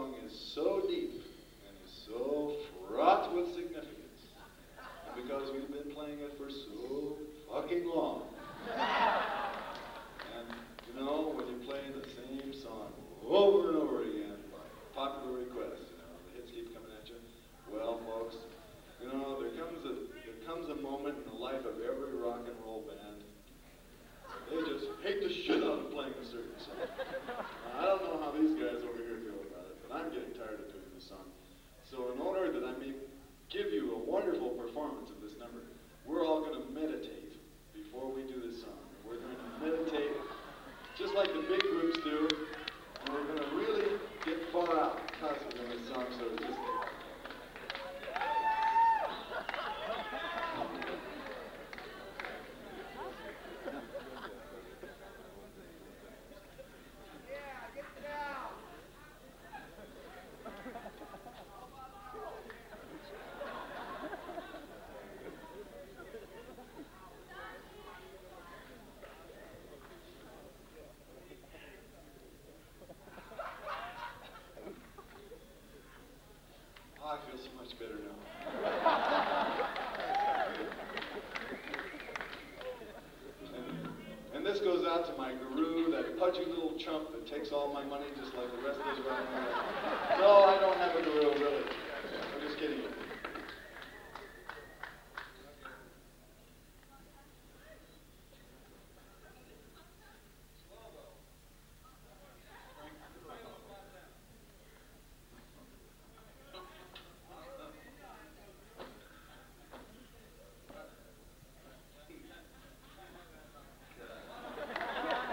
song is so deep and is so fraught with significance, and because we've been playing it for so fucking long. And you know, when you play the same song over and over again by popular request, you know, the hits keep coming at you. Well, folks, you know, there comes a moment in the life of every rock and roll band. They just hate the shit out of playing a certain song. Now, I don't know how these guys over here feel about it, but I'm getting tired of doing this song. So in order that I may give you a wonderful performance of this number, we're all going to meditate before we do this song. We're going to meditate just like the big groups do, and we're going to really get far out because of this song, so just... I feel so much better now. and this goes out to my guru, that pudgy little chump that takes all my money just like the rest of us around here. No, I don't have a guru, really. I'm just kidding.